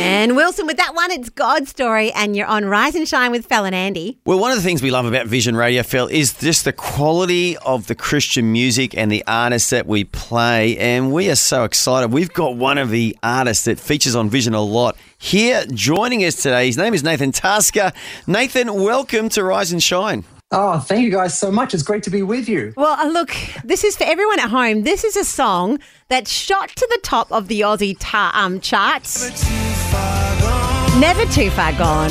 And Wilson, with that one, it's God's Story, and you're on Rise and Shine with Fel and Andy. Well, one of the things we love about Vision Radio, Fel, is just the quality of the Christian music and the artists that we play, and we are so excited. We've got one of the artists that features on Vision a lot here joining us today. His name is Nathan Tasker. Nathan, welcome to Rise and Shine. Oh, thank you guys so much. It's great to be with you. Well, look, this is for everyone at home. This is a song that shot to the top of the Aussie charts. Never Too Far Gone.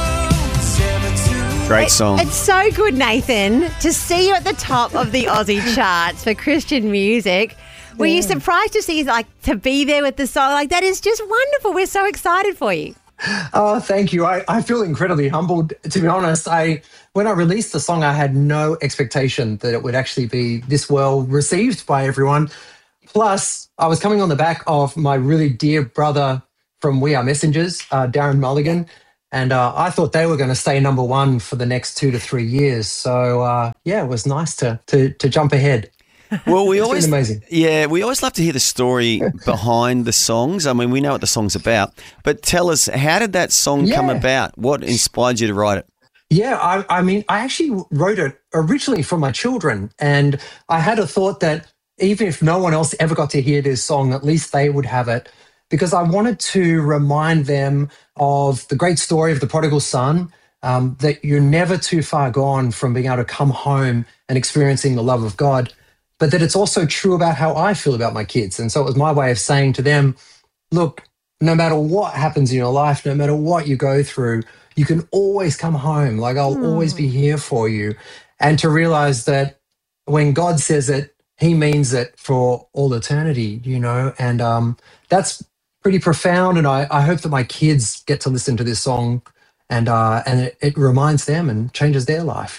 Great song. It's so good, Nathan, to see you at the top of the Aussie charts for Christian music. Were you surprised to see, to be there with the song? That is just wonderful. We're so excited for you. Oh, thank you. I feel incredibly humbled, to be honest. When I released the song, I had no expectation that it would actually be this well received by everyone. Plus, I was coming on the back of my really dear brother from We Are Messengers, Darren Mulligan, and I thought they were going to stay number one for the next 2 to 3 years. So, it was nice to jump ahead. Well, we always amazing. Yeah, we always love to hear the story behind the songs. I mean, we know what the song's about, but tell us, how did that song come about? What inspired you to write it? Yeah, I actually wrote it originally for my children, and I had a thought that even if no one else ever got to hear this song, at least they would have it, because I wanted to remind them of the great story of the prodigal son, that you're never too far gone from being able to come home and experiencing the love of God, but that it's also true about how I feel about my kids. And so it was my way of saying to them, look, no matter what happens in your life, no matter what you go through, you can always come home. I'll always be here for you. And to realize that when God says it, he means it for all eternity, and that's pretty profound. And I hope that my kids get to listen to this song and it reminds them and changes their life,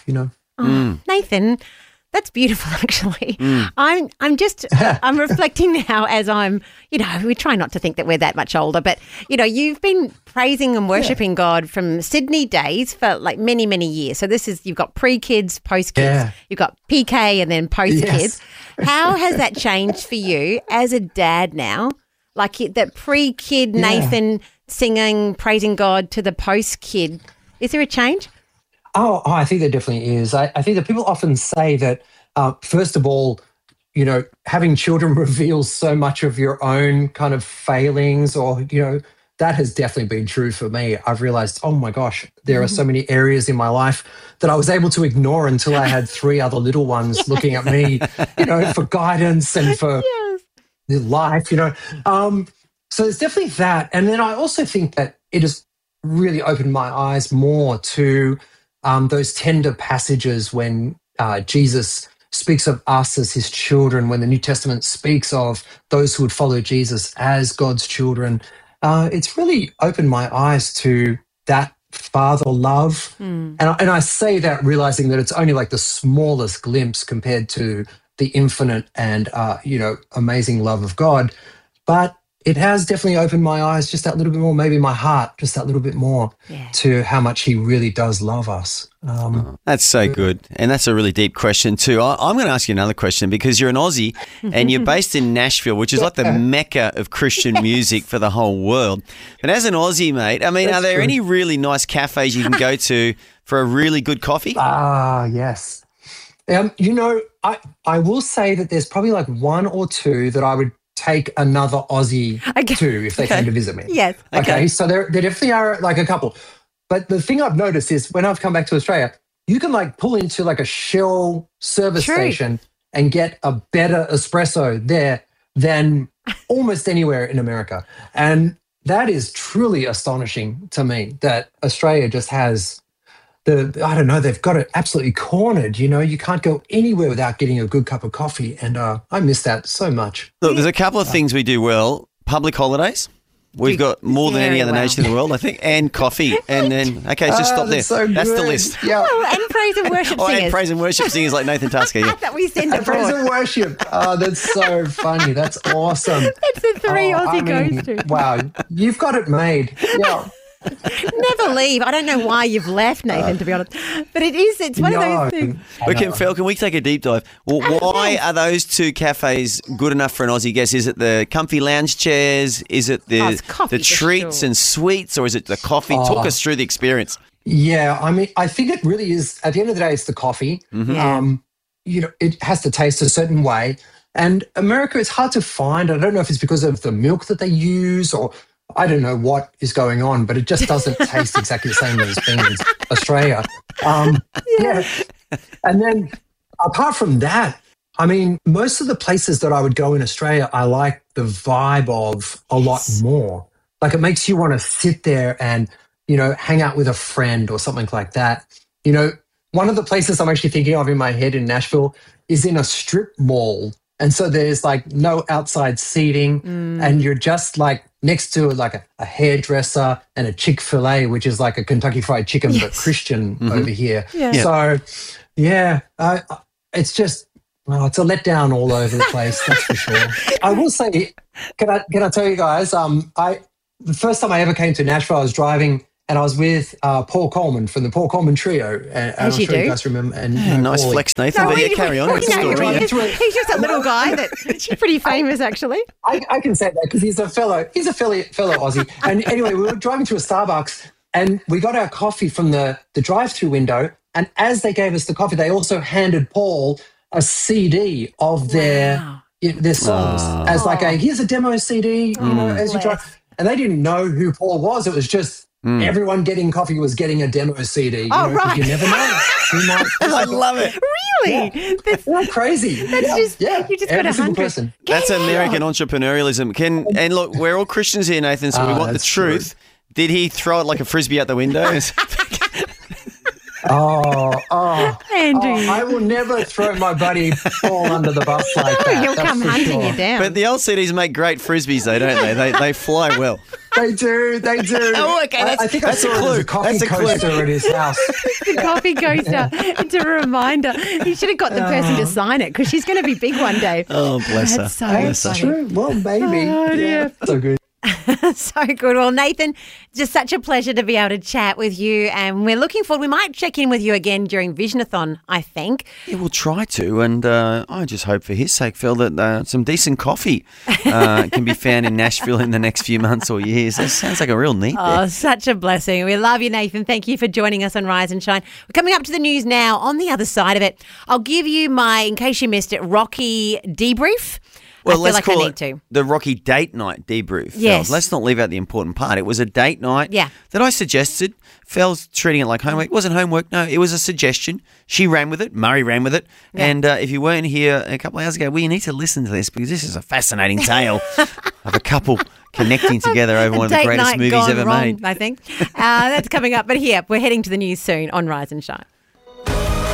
Nathan, that's beautiful, actually. I'm reflecting now as I'm, we try not to think that we're that much older, but, you've been praising and worshipping God from Sydney days for many, many years. So you've got pre-kids, post-kids, you've got PK and then post-kids. Yes. How has that changed for you as a dad now? That pre-kid Nathan singing, praising God to the post-kid. Is there a change? Oh, I think there definitely is. I think that people often say that, first of all, having children reveals so much of your own kind of failings, or, that has definitely been true for me. I've realized, oh my gosh, there are so many areas in my life that I was able to ignore until I had 3 other little ones looking at me, for guidance and for life, So it's definitely that. And then I also think that it has really opened my eyes more to those tender passages when Jesus speaks of us as his children, when the New Testament speaks of those who would follow Jesus as God's children. It's really opened my eyes to that father love. And I say that realizing that it's only the smallest glimpse compared to the infinite and, amazing love of God. But it has definitely opened my eyes just that little bit more, maybe my heart just that little bit more to how much he really does love us. That's so good. And that's a really deep question too. I'm going to ask you another question, because you're an Aussie and you're based in Nashville, which is like the mecca of Christian music for the whole world. But as an Aussie, mate, are there any really nice cafes you can go to for a really good coffee? Yes. I will say that there's probably 1 or 2 that I would take another Aussie to if they came to visit me. Yes. Okay. So there definitely are a couple. But the thing I've noticed is when I've come back to Australia, you can pull into a Shell service station and get a better espresso there than almost anywhere in America. And that is truly astonishing to me that Australia just has they've got it absolutely cornered. You can't go anywhere without getting a good cup of coffee. And I miss that so much. Look, there's a couple of things we do well. Public holidays. We've got more than any other nation in the world, I think, and coffee. And then, just stop there. So that's the list. Yeah. And praise and worship singers. And praise and worship singers like Nathan Tasker. Yeah. That we send abroad. Praise and worship. Oh, that's so funny. That's awesome. That's the 3 Aussie goes to. Wow, you've got it made. Yeah. Never leave. I don't know why you've left, Nathan, to be honest. But it's one of those things. Phil, can we take a deep dive? Well, why are those two cafes good enough for an Aussie guest? Is it the comfy lounge chairs? Is it the treats and sweets? Or is it the coffee? Talk us through the experience. Yeah, I mean, I think it really is, at the end of the day, it's the coffee. Mm-hmm. It has to taste a certain way. And America, it's hard to find. I don't know if it's because of the milk that they use or I don't know what is going on, but it just doesn't taste exactly the same as being in Australia. Yeah. And then apart from that, I mean, most of the places that I would go in Australia, I like the vibe of a lot more. Like it makes you want to sit there and, hang out with a friend or something like that. One of the places I'm actually thinking of in my head in Nashville is in a strip mall. And so there's like no outside seating and you're just like next to like a hairdresser and a Chick-fil-A, which is like a Kentucky Fried Chicken, but Christian over here. Yeah. So, it's just, it's a letdown all over the place, that's for sure. I will say, can I tell you guys, the first time I ever came to Nashville, I was driving and I was with Paul Coleman from the Paul Coleman Trio. As you do. You guys remember. And, nice Paulie. flex, Nathan. But carry on with the story. He's just a little guy that's pretty famous, actually. I can say that because he's a fellow Aussie. And anyway, we were driving to a Starbucks and we got our coffee from the drive-through window. And as they gave us the coffee, they also handed Paul a CD of their songs as like here's a demo CD, as you drive. And they didn't know who Paul was. It was just everyone getting coffee was getting a demo CD. Right. You never know. I love it. Really? Yeah. That's crazy. That's you just got 100. That's American entrepreneurialism. And look, we're all Christians here, Nathan, so we want the truth. True. Did he throw it like a frisbee out the window? Andrew. I will never throw my buddy Paul under the bus like that. He'll come hunting you down. But the LCDs make great frisbees, though, don't they? They fly well. They do. Oh, okay. I think I saw a coffee coaster at his house. The coffee coaster. It's a reminder. He should have got the person to sign it because she's going to be big one day. Oh, bless That's her. So That's true. Well, maybe. Oh, dear. So good. So good. Well, Nathan, just such a pleasure to be able to chat with you, and we're looking forward. We might check in with you again during Visionathon, I think. Yeah, we'll try to, and I just hope for his sake, Phil, that some decent coffee can be found in Nashville in the next few months or years. That sounds like a real need. Oh, such a blessing. We love you, Nathan. Thank you for joining us on Rise and Shine. We're coming up to the news now. On the other side of it, I'll give you my, in case you missed it, Rocky debrief. Well, let's like call it the Rocky date night debrief. Yes. Fells. Let's not leave out the important part. It was a date night that I suggested. Fel's treating it like homework. It wasn't homework, no. It was a suggestion. She ran with it. Murray ran with it. Yeah. And if you weren't here a couple of hours ago, well, you need to listen to this because this is a fascinating tale of a couple connecting together over one of the greatest movies ever made. I think. That's coming up. But here, we're heading to the news soon on Rise and Shine.